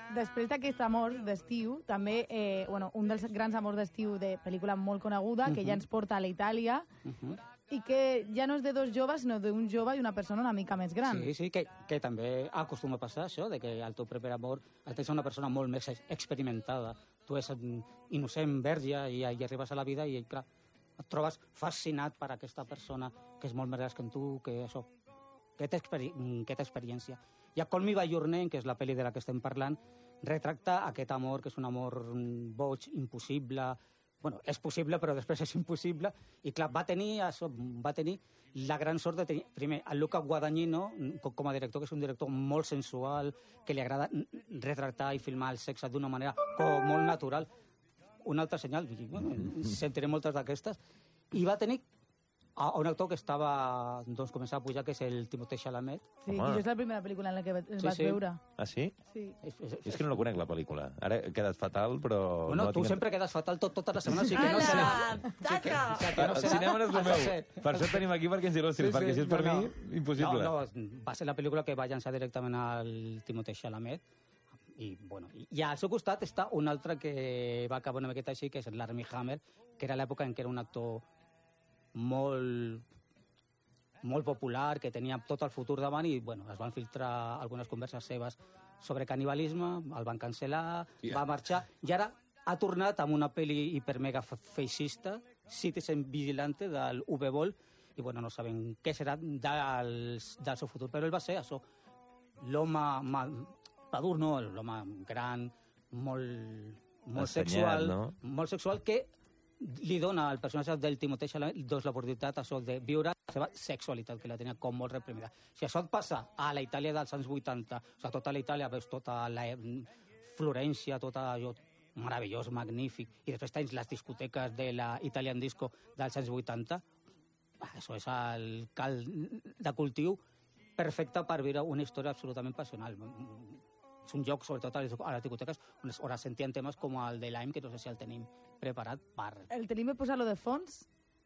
després d'aquest amor d'estiu, també un dels grans amors d'estiu de pel·lícula molt coneguda, que ja ens porta a la Itàlia, i que ja no és de dos joves, sinó d'un jove i una persona una mica més gran. Sí, que també acostuma a passar això, de que el teu proper amor el tens una persona molt més experimentada. Tu és innocent, verge, i arribes a la vida i, clar, et trobes fascinat per aquesta persona que és molt més gran que tu, que això, que té experiència. I a Call Me By Your Name, que és la pel·li de la que estem parlant, retracta aquest amor, que és un amor boig, impossible. Bueno, és possible, però després és impossible. I, clar, va tenir la gran sort de tenir, primer, el Luca Guadagnino, com a director, que és un director molt sensual, que li agrada retractar i filmar el sexe d'una manera com molt natural. Un altre senyal, sentiré moltes d'aquestes. I va tenir un actor que estava, doncs, començava a pujar, que és el Timothée Chalamet. Sí, i és la primera pel·lícula en la que el vas veure. Ah, sí? Sí. És que no la conec, la pel·lícula. Ara he quedat fatal, però... Bueno, tu sempre quedes fatal totes les setmanes, que no sé... El cinema no és el meu. Per això et tenim aquí, perquè ens il·lustris, perquè si és per mi, impossible. No, va ser la pel·lícula que va llançar directament al Timothée Chalamet. I al seu costat està un altre que va acabar una miqueta així, que és l'Armie Hammer, que era l'època en què era un actor molt popular, que tenia tot el futur davant, i es van filtrar algunes converses seves sobre canibalisme, el van cancel·lar, va marxar, i ara ha tornat amb una pel·li hipermega feixista, Citizen Vigilante, del Uwe Boll, i no sabem què serà del seu futur, però ell va ser això, l'home madur, no, l'home gran, molt sexual, molt sexual, que li dona al personatge del Timothée Chalamet l'oportunitat de viure la seva sexualitat, que la tenia com molt reprimida. Si això et passa a la Itàlia dels anys 80, tota la Itàlia, veus tota la Florència, tot allò meravellós, magnífic, i després tens les discoteques de la Italian Disco dels anys 80, això és el cal de cultiu perfecte per viure una història absolutament passional. És un joc, sobretot a les discoteques, on es sentien temes com el de Lime, que no sé si el tenim preparat per... El tenim a posar-lo de fons?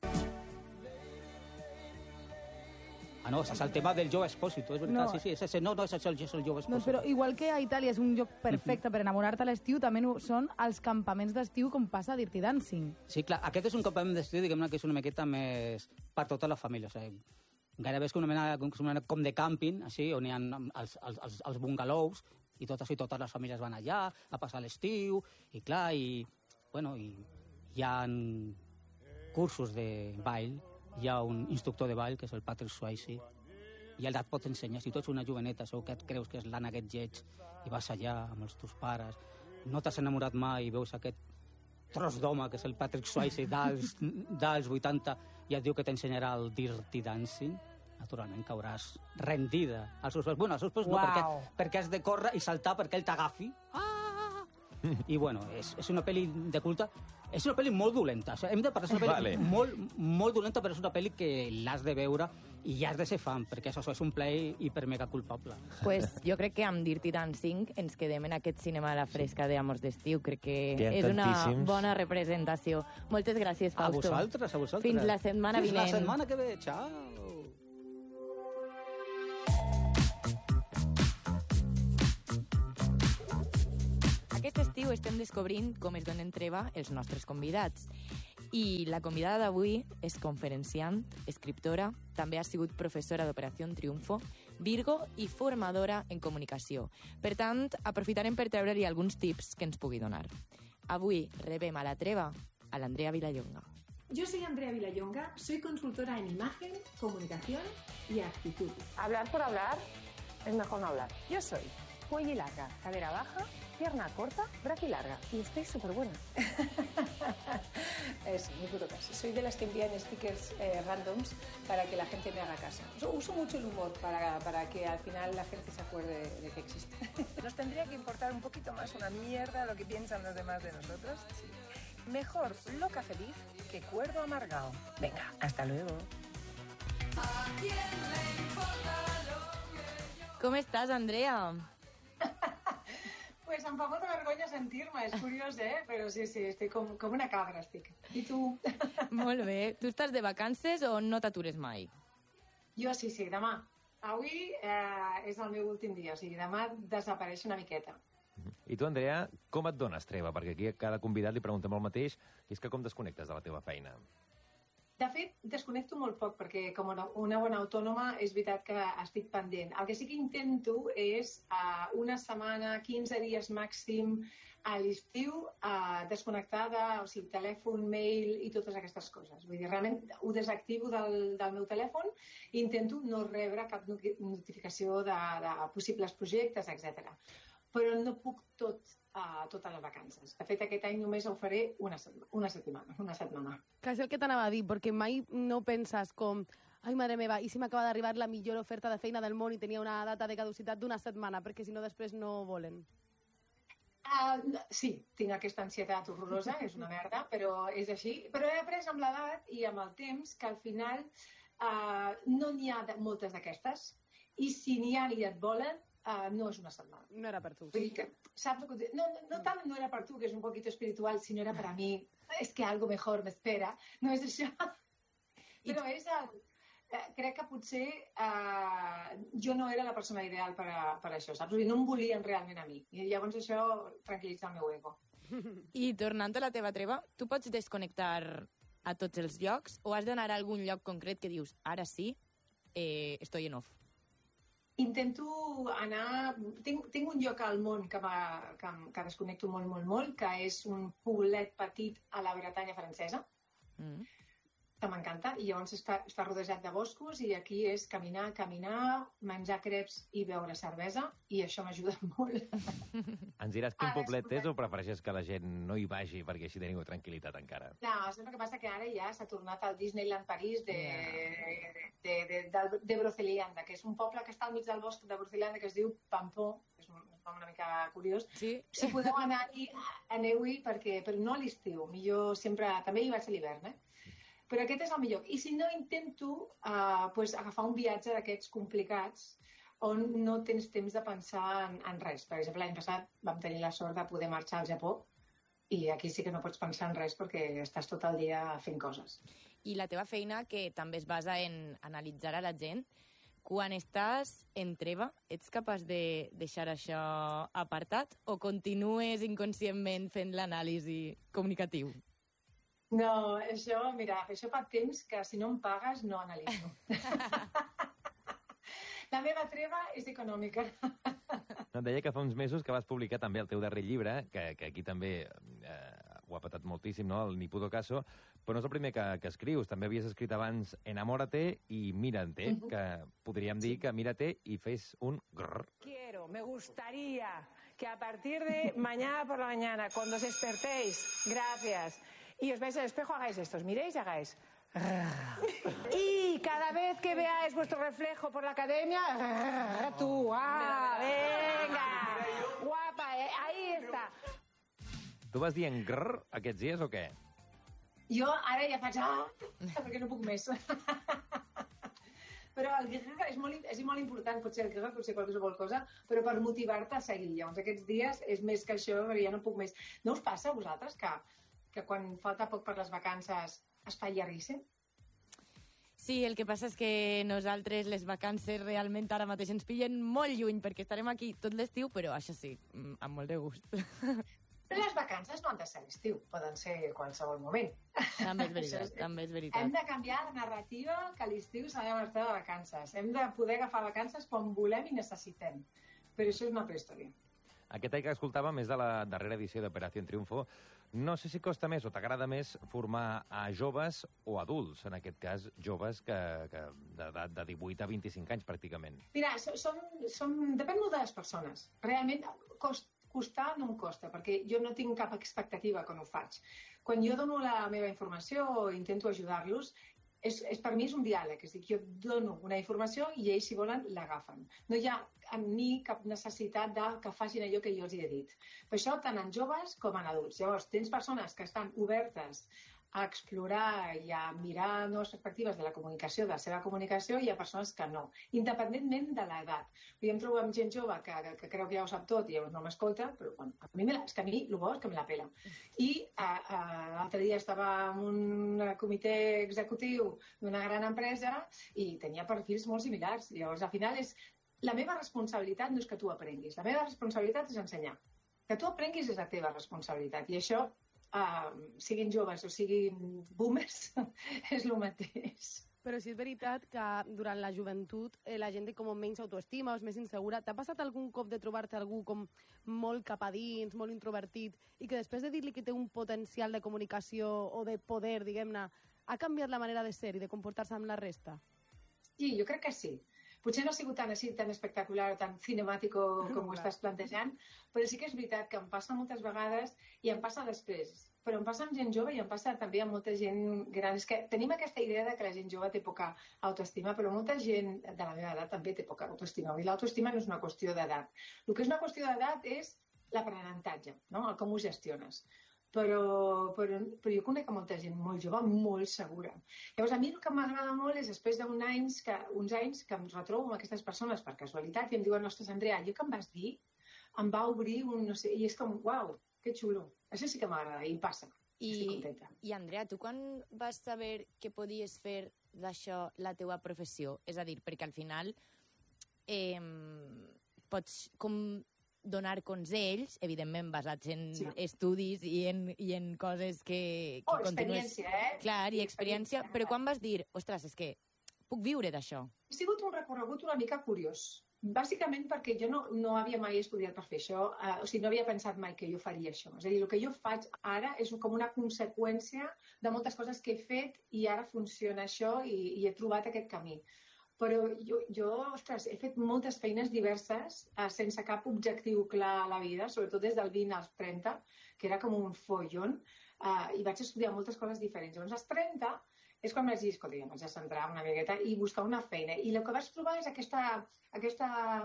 No, és el tema del Joe Espósito, és veritat, sí, és el Joe Espósito. Però igual que a Itàlia és un lloc perfecte per enamorar-te a l'estiu, també són els campaments d'estiu com passa a Dirty Dancing. Sí, clar, aquest és un campament d'estiu, diguem-ne que és una miqueta més per tota la família, o sigui, gairebé és una mena com de càmping, així, on hi ha els bungalows, i totes les famílies van allà a passar l'estiu, i clar, hi ha cursos de ball, hi ha un instructor de ball, que és el Patrick Swayze, i ell et pot ensenyar. Si tu ets una joveneta, segur que et creus que és l'Anna aquest lleig, i vas allà amb els teus pares, no t'has enamorat mai i veus aquest tros d'home, que és el Patrick Swayze dels 80, i et diu que t'ensenyarà el Dirty Dancing, naturalment cauràs rendida als seus peus. Als seus peus no, perquè has de córrer i saltar perquè ell t'agafi. I és una pel·li de culte. És una pel·li molt dolenta. Hem de parlar d'una pel·li molt dolenta, però és una pel·li que l'has de veure i ja has de ser fan, perquè això és un plaer hipermega culpable. Pues jo crec que amb Dirty Dancing ens quedem en aquest cinema a la fresca d'Amors d'estiu. Crec que és una bona representació. Moltes gràcies, Fausto. A vosaltres. Fins la setmana vinent. Fins la setmana que ve. Ciao. Aquest estiu estem descobrint com es donen treva els nostres convidats. I la convidada d'avui és conferenciant, escriptora, també ha sigut professora d'Operació Triunfo, Virgo i formadora en comunicació. Per tant, aprofitarem per treure-li alguns tips que ens pugui donar. Avui rebem a la treva a l'Andrea Vilallonga. Yo soy Andrea Vilallonga, soy consultora en imagen, comunicación y actitud. Hablar por hablar es mejor no hablar. Yo soy Cuello larga, cadera baja, pierna corta, brazo larga. Y estoy súper buena. Eso, muy puro caso. Soy de las que envían stickers randoms para que la gente me haga caso. Uso mucho el humor para que al final la gente se acuerde de que existe. Nos tendría que importar un poquito más una mierda lo que piensan los demás de nosotros. Sí. Mejor loca feliz que cuerdo amargado. Venga, hasta luego. Com estàs, Andrea? Pues em fa molta vergonya sentir-me, és curiós, Però sí, estic com una cabra, estic. I tu? Molt bé. Tu estàs de vacances o no t'atures mai? Jo sí, demà. Avui és el meu últim dia, o sigui, demà desapareix una miqueta. I tu, Andrea, com et dones treva? Perquè aquí a cada convidat li preguntem el mateix, i és que com desconnectes de la teva feina? De fet, desconnecto molt poc, perquè com una bona autònoma és veritat que estic pendent. El que sí que intento és una setmana, 15 dies màxim a l'estiu, desconnectar de telèfon, mail i totes aquestes coses. Vull dir, realment ho desactivo del meu telèfon i intento no rebre cap notificació de possibles projectes, etc. Però no puc totes les vacances. De fet, aquest any només ho faré una setmana. Que és el que t'anava a dir, perquè mai no penses com ai, mare meva, i si m'acaba d'arribar la millor oferta de feina del món i tenia una data de caducitat d'una setmana, perquè si no després no volen. Sí, tinc aquesta ansietat horrorosa, és una merda, però és així. Però he après amb l'edat i amb el temps que al final no n'hi ha moltes d'aquestes, i si n'hi ha i et volen, no és una setmana. No era per tu. Vull dir que, saps el que... No tant no era per tu, que és un poquito espiritual, sinó era per a mi. És que algo mejor me espera. No és això. Però és el... Crec que potser jo no era la persona ideal per això, saps? Vull dir, no em volien realment a mi. I llavors això tranquil·litza el meu ego. I tornant a la teva treva, tu pots desconnectar a tots els llocs o has d'anar a algun lloc concret que dius, ara sí, estoy en off? Intento anar... Tinc un lloc al món que desconnecto molt, que és un poblet petit a la Bretanya francesa, que m'encanta, i llavors està rodejat de boscos, i aquí és caminar, menjar creps i beure cervesa, i això m'ajuda molt. Ens diràs quin poblet és o prefereixes que la gent no hi vagi perquè així teniu tranquil·litat encara? No, és el que passa que ara ja s'ha tornat al Disneyland París de Broceliande, que és un poble que està al mig del bosc de Broceliande que es diu Pampó, és un nom una mica curiós. Sí. Si podeu anar-hi, aneu-hi, però no a l'estiu, millor sempre, també hi vaig a l'hivern, Però aquest és el millor. I si no, intento agafar un viatge d'aquests complicats on no tens temps de pensar en res. Per exemple, l'any passat vam tenir la sort de poder marxar al Japó i aquí sí que no pots pensar en res perquè estàs tot el dia fent coses. I la teva feina, que també es basa en analitzar a la gent, quan estàs en treva, ets capaç de deixar això apartat o continues inconscientment fent l'anàlisi comunicatiu? No, això fa temps que si no em pagues no analitzo. La meva treva és econòmica. Em deia que fa uns mesos que vas publicar també el teu darrer llibre, que aquí també ho ha patat moltíssim, no?, el Ni puto caso, però no és el primer que escrius. També havies escrit abans Enamórate i Mírate, que podríem dir que Mírate i fes un grrr. Me gustaría que a partir de mañana por la mañana, cuando os despertéis, gracias, y os veáis al espejo, hagáis esto, os miréis y hagáis... Y cada vez que veáis vuestro reflejo por la academia, tú, venga, guapa, ahí está. Tu vas dient grrr aquests dies o què? Jo ara ja faig perquè no puc més. Però el grrr és molt important, potser el grrr, potser qualsevol cosa, però per motivar-te a seguir. Llavors aquests dies és més que això, perquè ja no puc més. No us passa a vosaltres que quan falta poc per les vacances es fa llarguíssim? Sí, el que passa és que nosaltres les vacances realment ara mateix ens pillen molt lluny perquè estarem aquí tot l'estiu, però això sí, amb molt de gust. Les vacances no han de ser a l'estiu, poden ser qualsevol moment. També és veritat, també és veritat. Hem de canviar la narrativa que a l'estiu sabem estar de vacances. Hem de poder agafar vacances quan volem i necessitem. Però això és una prehistòria. Aquest any que escoltàvem és de la darrera edició d'Operació Triunfo. No sé si costa més o t'agrada més formar a joves o adults, en aquest cas joves de 18 a 25 anys pràcticament. Mira, depèn molt de les persones. Realment, costar no em costa, perquè jo no tinc cap expectativa quan ho faig. Quan jo dono la meva informació o intento ajudar-los, per mi és un diàleg, és a dir, jo dono una informació i ells, si volen, l'agafen. No hi ha en mi cap necessitat que facin allò que jo els he dit. Per això, tant en joves com en adults. Llavors, tens persones que estan obertes a explorar i a mirar noves perspectives de la comunicació, de la seva comunicació, i hi ha persones que no, independentment de l'edat. Jo em trobo amb gent jove que creu que ja ho sap tot i llavors no m'escolta, però bueno, és que a mi el bo és que me la pela. I l'altre dia estava en un comitè executiu d'una gran empresa i tenia perfils molt similars. Llavors, al final, la meva responsabilitat no és que tu aprenguis, la meva responsabilitat és ensenyar. Que tu aprenguis és la teva responsabilitat. I això, siguin joves o siguin boomers, és el mateix. Però sí és veritat que durant la joventut la gent té com menys autoestima o és més insegura. T'ha passat algun cop de trobar-te algú com molt cap a dins, molt introvertit, i que després de dir-li que té un potencial de comunicació o de poder, diguem-ne, ha canviat la manera de ser i de comportar-se amb la resta? Sí, jo crec que sí. Potser no ha sigut tan espectacular o tan cinemàtic com ho estàs plantejant, però sí que és veritat que em passa moltes vegades i em passa després. Però em passa amb gent jove i em passa també amb molta gent gran. És que tenim aquesta idea de que la gent jove té poca autoestima, però molta gent de la meva edat també té poca autoestima. I l'autoestima no és una qüestió d'edat. El que és una qüestió d'edat és l'aprenentatge, no? El com ho gestiones. Però jo conec molta gent molt jove, molt segura. Llavors, a mi el que m'agrada molt és, després d'uns anys que em retrobo amb aquestes persones per casualitat i em diuen, ostres, Andrea, allò que em vas dir em va obrir un, no sé, i és com, uau, que xulo. Això sí que m'agrada i em passa. Estic contenta. I Andrea, tu quan vas saber que podies fer d'això la teua professió? És a dir, perquè al final pots com donar consells, evidentment basats en estudis i en coses que continues... Experiència, Clar, i experiència, però quan vas dir, ostres, és que puc viure d'això? Ha sigut un recorregut una mica curiós. Bàsicament perquè jo no havia mai estudiat per fer això, o sigui, no havia pensat mai que jo faria això. És a dir, el que jo faig ara és com una conseqüència de moltes coses que he fet i ara funciona això i he trobat aquest camí. Però jo, ostres, he fet moltes feines diverses sense cap objectiu clar a la vida, sobretot des del 20 als 30, que era com un follon, i vaig estudiar moltes coses diferents. Llavors, als 30 és quan vaig dir, escolta, ja vaig a centrar una miqueta i buscar una feina. I el que vaig trobar és aquest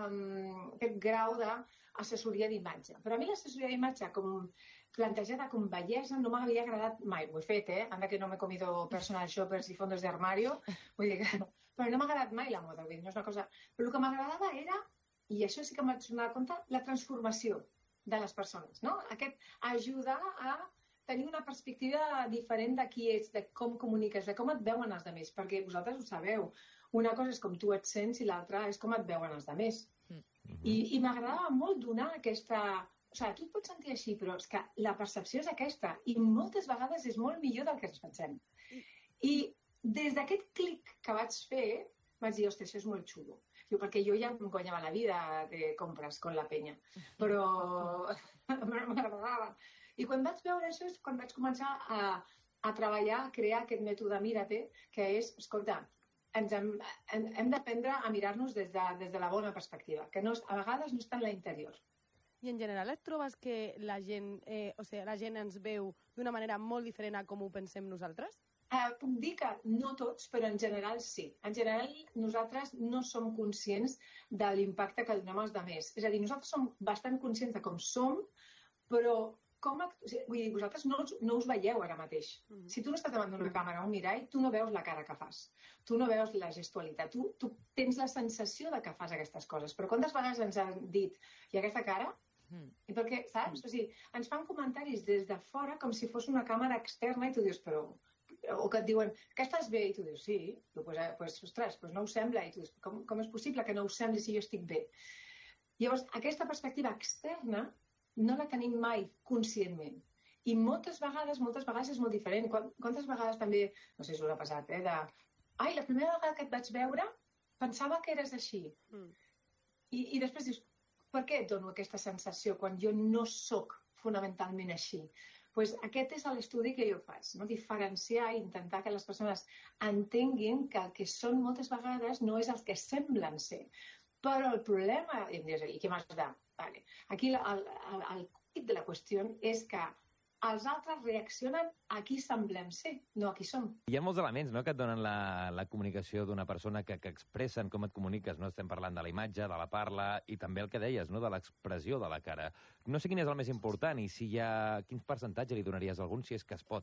grau d'assessoria d'imatge. Però a mi l'assessoria d'imatge, com plantejada com bellesa, no m'havia agradat mai. Ho he fet, anda que no m'he comido personal shoppers i fondos de armario. Vull dir que... Però no m'ha agradat mai la moda, no és una cosa... Però el que m'agradava era, i això sí que em vaig donar compte, la transformació de les persones, no? Aquest ajudar a tenir una perspectiva diferent de qui ets, de com comuniques, de com et veuen els altres, perquè vosaltres ho sabeu. Una cosa és com tu et sents i l'altra és com et veuen els altres. I m'agradava molt donar aquesta... O sigui, tu et pots sentir així, però és que la percepció és aquesta, i moltes vegades és molt millor del que ens pensem. I des d'aquest clic que vaig fer, vaig dir, ostres, això és molt xulo. Perquè jo ja em guanyava la vida de compres con la penya, però m'agradava. I quan vaig veure això és quan vaig començar a treballar, a crear aquest mètode Mírate, que és, escolta, hem d'aprendre a mirar-nos des de la bona perspectiva, que a vegades no està en l'interior. I en general et trobes que la gent ens veu d'una manera molt diferent a com ho pensem nosaltres? Puc dir que no tots, però en general sí. En general nosaltres no som conscients de l'impacte que donem als altres. És a dir, nosaltres som bastant conscients de com som, però vull dir, vosaltres no us veieu ara mateix. Si tu no estàs davant d'una càmera o un mirall, tu no veus la cara que fas. Tu no veus la gestualitat. Tu tens la sensació de que fas aquestes coses. Però quantes vegades ens han dit, i aquesta cara? I perquè, saps? O sigui, ens fan comentaris des de fora com si fos una càmera externa i tu dius, però... O que et diuen, que estàs bé? I tu dius, sí. Ostres, no ho sembla. I tu dius, com és possible que no ho sembli si jo estic bé? Llavors, aquesta perspectiva externa no la tenim mai conscientment. I moltes vegades és molt diferent. Quantes vegades també, no sé si us ha passat, ai, la primera vegada que et vaig veure pensava que eres així. I després dius, per què et dono aquesta sensació quan jo no sóc fonamentalment així? Doncs aquest és l'estudi que jo faig, no? Diferenciar i intentar que les persones entenguin que el que són moltes vegades no és el que semblen ser. Però el problema, i em dius, i què m'has de dar? Vale. Aquí el quid de la qüestió és que els altres reaccionen a qui semblem ser, no a qui som. Hi ha molts elements, no?, que et donen la comunicació d'una persona que expressen com et comuniques, no? Estem parlant de la imatge, de la parla, i també el que deies, no?, de l'expressió de la cara. No sé quin és el més important i quins percentatges li donaries a algun, si és que es pot.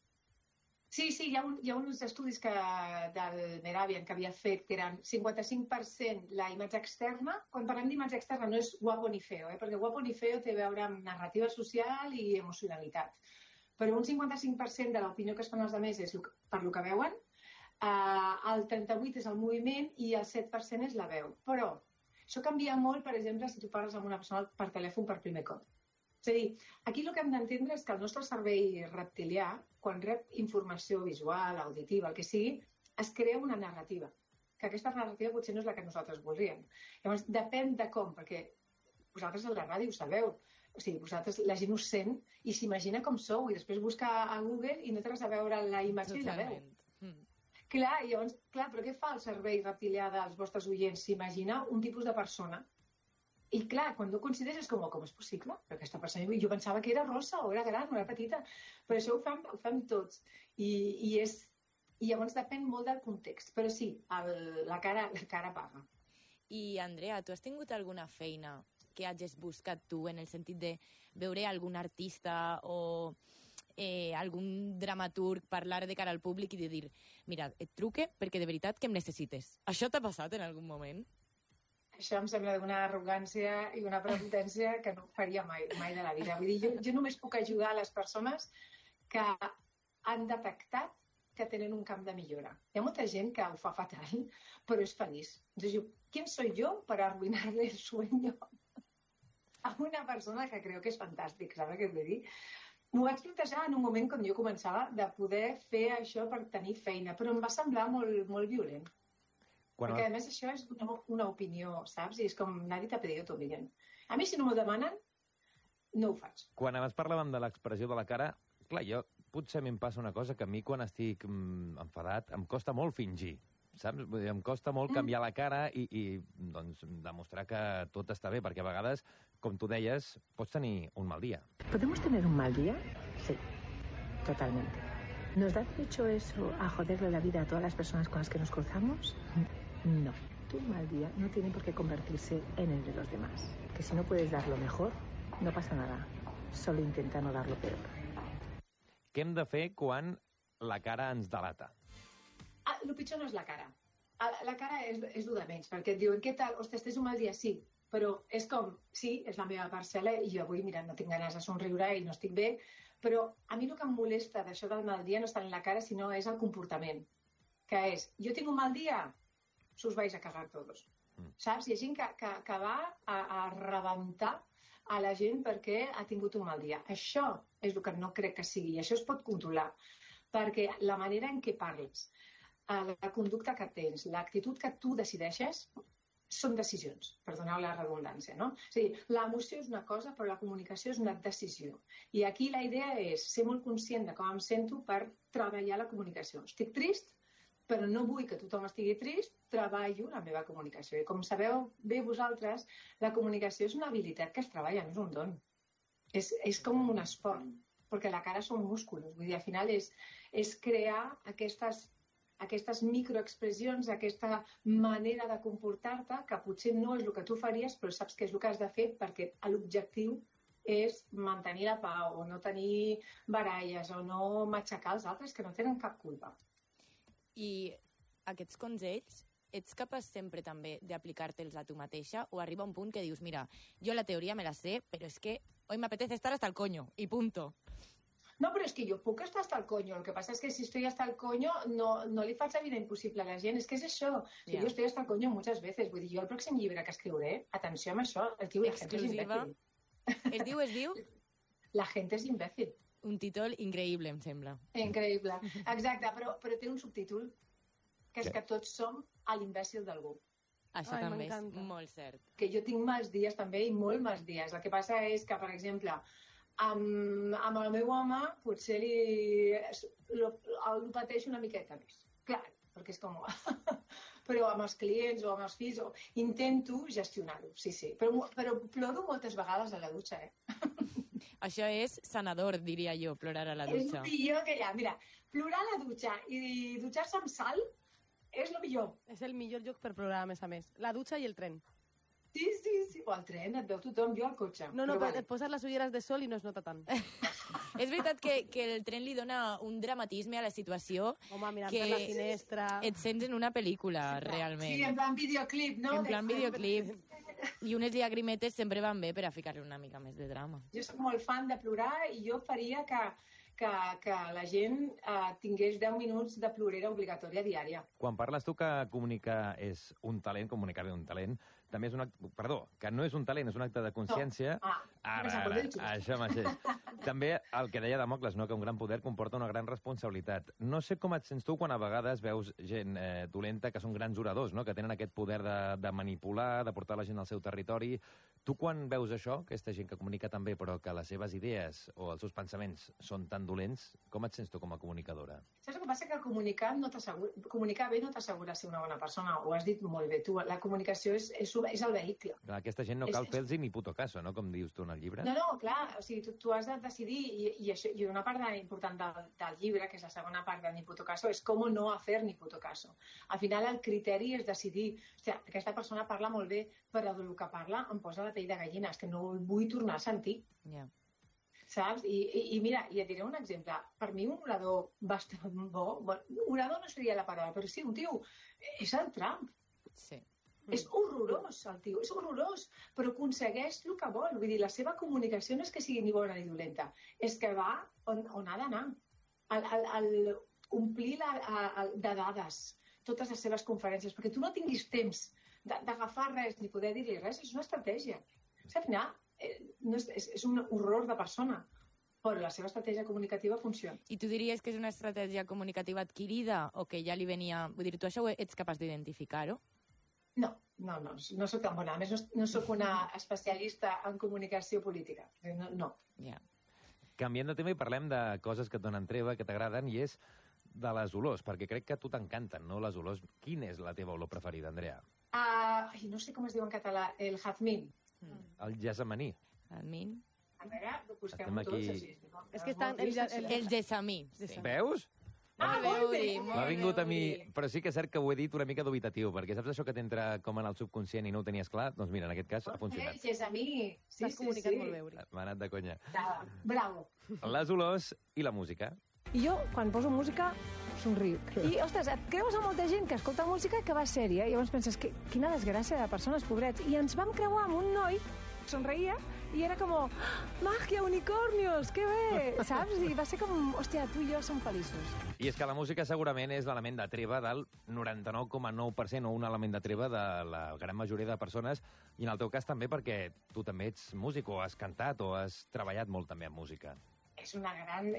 Sí, hi ha uns estudis del Meravian que havia fet que eren 55% la imatge externa. Quan parlem d'imatge externa no és guapo ni feo, perquè guapo ni feo té a veure amb narrativa social i emocionalitat. Però un 55% de l'opinió que es fan els altres és per lo que veuen, el 38% és el moviment i el 7% és la veu. Però això canvia molt, per exemple, si tu parles amb una persona per telèfon per primer cop. És És a dir, aquí el que hem d'entendre és que el nostre cervell reptilià, quan rep informació visual, auditiva, el que sigui, es crea una narrativa, que aquesta narrativa potser no és la que nosaltres voldríem. Llavors, depèn de com, perquè vosaltres a la ràdio ho sabeu, o sigui, vosaltres, la gent us sent i s'imagina com sou, i després busca a Google i no té res a veure la imatge i la veu. Clar, llavors, però què fa el cervell reptilià dels vostres oients? S'imagina un tipus de persona. I clar, quan tu consideres com és possible? Però aquesta persona, jo pensava que era rossa o era gran o era petita, però això ho fem tots. I llavors depèn molt del context. Però sí, la cara paga. I, Andrea, tu has tingut alguna feina que hagis buscat tu en el sentit de veure algun artista o algun dramaturg parlar de cara al públic i de dir, mira, et truque perquè de veritat que em necessites. Això t'ha passat en algun moment? Això em sembla d'una arrogància i una prepotència que no faria mai de la vida. Vull dir, jo només puc ajudar a les persones que han detectat que tenen un camp de millora. Hi ha molta gent que ho fa fatal, però és feliç. Entonces, ¿quién soy yo para arruinarle el sueño a una persona que creu que és fantàstic, saps què et vull dir? M'ho vaig plantejar en un moment quan jo començava de poder fer això per tenir feina, però em va semblar molt violent. Perquè, a més, això és una opinió, saps? I és com, nadie t'ha pedido tu opinió. A mi, si no m'ho demanen, no ho faig. Quan abans parlàvem de l'expressió de la cara, clar, potser em passa una cosa que a mi, quan estic enfadat, em costa molt fingir. Saps? Vull dir, em costa molt canviar la cara i doncs, demostrar que tot està bé, perquè a vegades, com tu deies, pots tenir un mal dia. ¿Podemos tener un mal día? Sí, totalmente. ¿Nos da derecho eso a joderle la vida a todas las personas con las que nos cruzamos? No. Tu mal día no tiene por qué convertirse en el de los demás. Que si no puedes dar lo mejor, no pasa nada. Solo intenta no dar lo peor. Què hem de fer quan la cara ens delata? El pitjor no és la cara. La cara és el de menys, perquè et diuen, què tal? Ostres, tens un mal dia? Sí, però és com, sí, és la meva parcel·la i jo avui, mira, no tinc ganes de somriure i no estic bé, però a mi el que em molesta d'això del mal dia no és tant la cara, sinó és el comportament, que és, jo tinc un mal dia, us vais a cagar todos. Saps? Hi ha gent que va a rebentar a la gent perquè ha tingut un mal dia. Això és el que no crec que sigui, i això es pot controlar, perquè la manera en què parles, la conducta que tens, l'actitud que tu decideixes, són decisions, perdoneu la redundància, no? És a dir, l'emoció és una cosa, però la comunicació és una decisió. I aquí la idea és ser molt conscient de com em sento per treballar la comunicació. Estic trist, però no vull que tothom estigui trist, treballo la meva comunicació. I com sabeu bé vosaltres, la comunicació és una habilitat que es treballa, no és un don. És com un esport, perquè la cara són músculs. Vull dir, al final és crear aquestes microexpressions, aquesta manera de comportar-te, que potser no és el que tu faries, però saps que és el que has de fer perquè l'objectiu és mantenir la pau, o no tenir baralles, o no matxacar els altres que no tenen cap culpa. I aquests consells, ets capaç sempre també d'aplicar-te'ls a tu mateixa o arriba un punt que dius, mira, jo la teoria me la sé, però és que hoy me apetece estar hasta el coño, y punto. No, però és que jo puc estar hasta el coño. El que passa és que si estoy hasta el coño no li faig la vida impossible a la gent. És que és això. Jo estoy hasta el coño muchas veces. Vull dir, jo el pròxim llibre que escriuré, atenció amb això, es diu La gente es imbécil. Es diu? La gente es imbécil. Un títol increïble, em sembla. Increïble. Exacte, però té un subtítol, que és que tots som a l'imbècil d'algú. Això també és molt cert. Que jo tinc mals dies també i molt mals dies. El que passa és que, per exemple, amb el meu home potser el pateixo una miqueta més. Clar, perquè és com... Però amb els clients o amb els fills intento gestionar-ho, sí. Però ploro moltes vegades a la dutxa, Això és sanador, diria jo, plorar a la dutxa. És el millor que hi ha. Mira, plorar a la dutxa i dutxar-se amb sal és el millor. És el millor lloc per plorar, a més. La dutxa i el tren. Sí. O al tren, et veu tothom, jo al cotxe. No, però et poses les ulleres de sol i no es nota tant. És veritat que el tren li dona un dramatisme a la situació. Home, mirant per la finestra. Et sents en una pel·lícula, realment. Sí, en plan videoclip, no? En plan videoclip. I unes llagrimetes sempre van bé per a ficar-li una mica més de drama. Jo soc molt fan de plorar i jo faria que la gent tingués 10 minuts de plorera obligatòria diària. Quan parles tu que comunicar és un talent, comunicar és un talent, també és un acte... Perdó, que no és un talent, és un acte de consciència. No. Això mateix. També el que deia Damocles, no? Que un gran poder comporta una gran responsabilitat. No sé com et sents tu quan a vegades veus gent dolenta que són grans oradors, no? Que tenen aquest poder de manipular, de portar la gent al seu territori. Tu quan veus això, aquesta gent que comunica tan bé però que les seves idees o els seus pensaments són tan dolents, com et sents tu com a comunicadora? Saps el que passa? Que comunicar bé no t'assegura ser una bona persona, ho has dit molt bé tu. La comunicació és el vehicle. Aquesta gent no cal fer-los ni puto caso, no? Com dius tu en el llibre. No, clar, o sigui, tu has de decidir, i una part important del llibre, que és la segona part del ni puto caso, és com no hacer ni puto caso. Al final el criteri és decidir, hòstia, aquesta persona parla molt bé, però del que parla em posa la pell de gallina, és que no el vull tornar a sentir. Saps? I mira, i et diré un exemple. Per mi un orador bastant bo, orador no seria la paraula, però sí, un tio, és el Trump. Sí. És horrorós, el tio, és horrorós, però aconsegueix el que vol. Vull dir, la seva comunicació no és que sigui ni bona ni dolenta, és que va on ha d'anar. Omplir de dades totes les seves conferències, perquè tu no tinguis temps d'agafar res ni poder dir-li res, és una estratègia. Al final, és un horror de persona, però la seva estratègia comunicativa funciona. I tu diries que és una estratègia comunicativa adquirida o que ja li venia... Vull dir, tu això ets capaç d'identificar-ho? No soc tan bona. A més, no soc una especialista en comunicació política. No. Canviant de tema i parlem de coses que et donen treva, que t'agraden, i és de les olors, perquè crec que a tu t'encanten, no, les olors. Quina és la teva olor preferida, Andrea? No sé com es diu en català, el jazmín. El jasamaní. El min. A veure, busquem-ho tots així. És que estan... El gessamí. Veus? Molt bé. M'ha vingut a mi, però sí que és cert que ho he dit una mica dubitatiu, perquè saps això que t'entra com en el subconscient i no ho tenies clar? Doncs mira, en aquest cas ha funcionat. Gessamí. T'has comunicat molt bé, Uri. M'ha anat de conya. Bravo. Les olors i la música. I jo, quan poso música, somric. I, ostres, et creus amb molta gent que escolta música que va sèria, i llavors penses, quina desgràcia de persones, pobrets. I ens vam creuar amb un noi, somreia, i era com, màgia, unicornios, que bé, saps? I va ser com, hòstia, tu i jo som feliços. I és que la música segurament és l'element de treva del 99,9% o un element de treva de la gran majoria de persones, i en el teu cas també perquè tu també ets músic o has cantat o has treballat molt també amb música. És una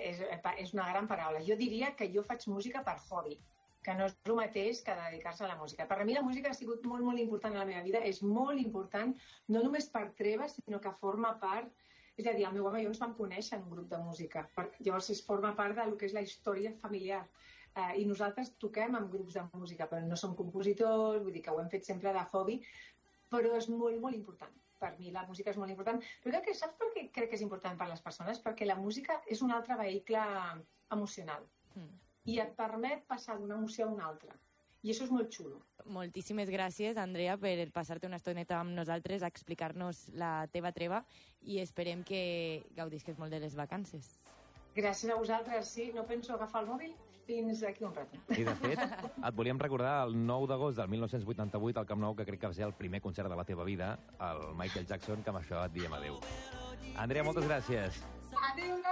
gran paraula. Jo diria que jo faig música per hobby, que no és el mateix que dedicar-se a la música. Per a mi la música ha sigut molt, molt important a la meva vida, és molt important, no només per treva, sinó que forma part... És a dir, el meu home i jo ens vam conèixer en un grup de música. Llavors forma part del que és la història familiar. I nosaltres toquem en grups de música, però no som compositors, vull dir que ho hem fet sempre de hobby, però és molt, molt important. Per mi la música és molt important. Però saps per què crec que és important per a les persones? Perquè la música és un altre vehicle emocional. I et permet passar d'una emoció a una altra. I això és molt xulo. Moltíssimes gràcies, Andrea, per passar-te una estoneta amb nosaltres a explicar-nos la teva treva i esperem que gaudisques molt de les vacances. Gràcies a vosaltres, sí. No penso agafar el mòbil fins aquí un rato. I, de fet, et volíem recordar el 9 d'agost del 1988 al Camp Nou, que crec que va ser el primer concert de la teva vida, el Michael Jackson, que amb això et diem adéu. Andrea, moltes gràcies. Adéu.